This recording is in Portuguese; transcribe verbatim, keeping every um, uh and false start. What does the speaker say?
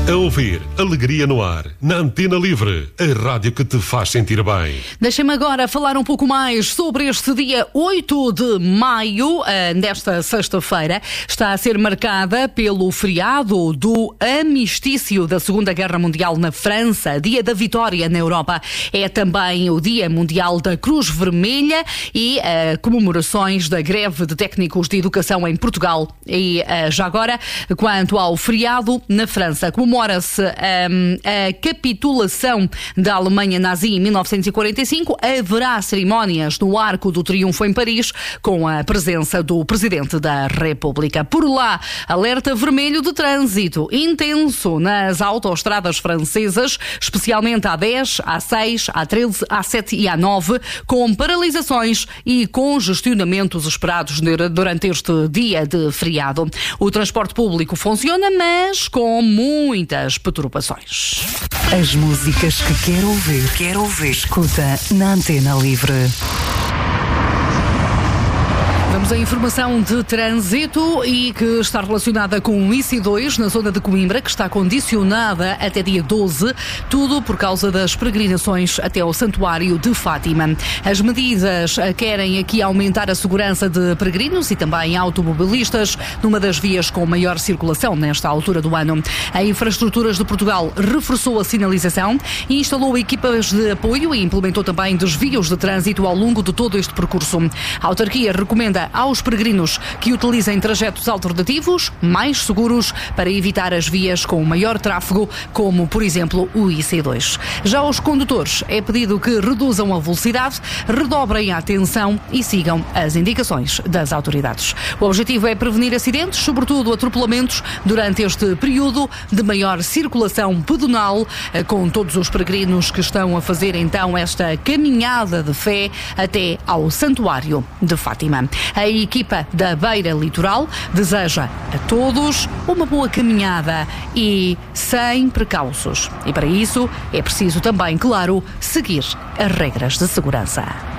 A ouvir Alegria no Ar, na Antena Livre, a rádio que te faz sentir bem. Deixem-me agora falar um pouco mais sobre este dia oito de maio, nesta sexta-feira. Está a ser marcada pelo feriado do Amistício da Segunda Guerra Mundial na França, Dia da Vitória na Europa. É também o Dia Mundial da Cruz Vermelha e uh, comemorações da greve de técnicos de educação em Portugal. E uh, já agora, quanto ao feriado na França, comemora Comemora-se um, a capitulação da Alemanha nazi em mil novecentos e quarenta e cinco. Haverá cerimónias no Arco do Triunfo em Paris, com a presença do Presidente da República. Por lá, alerta vermelho de trânsito intenso nas autoestradas francesas, especialmente A dez, A seis, A treze, A sete e A nove, com paralisações e congestionamentos esperados durante este dia de feriado. O transporte público funciona, mas com muito muitas perturbações. As músicas que quer ouvir, quer ouvir, escuta na Antena Livre. Vamos à informação de trânsito e que está relacionada com o I C dois na zona de Coimbra, que está condicionada até dia doze, tudo por causa das peregrinações até ao Santuário de Fátima. As medidas querem aqui aumentar a segurança de peregrinos e também automobilistas numa das vias com maior circulação nesta altura do ano. A Infraestruturas de Portugal reforçou a sinalização e instalou equipas de apoio e implementou também desvios de trânsito ao longo de todo este percurso. A autarquia recomenda aos peregrinos que utilizem trajetos alternativos mais seguros para evitar as vias com maior tráfego, como, por exemplo, o I C dois. Já aos condutores é pedido que reduzam a velocidade, redobrem a atenção e sigam as indicações das autoridades. O objetivo é prevenir acidentes, sobretudo atropelamentos, durante este período de maior circulação pedonal, com todos os peregrinos que estão a fazer então esta caminhada de fé até ao Santuário de Fátima. A equipa da Beira Litoral deseja a todos uma boa caminhada e sem precalços. E para isso é preciso também, claro, seguir as regras de segurança.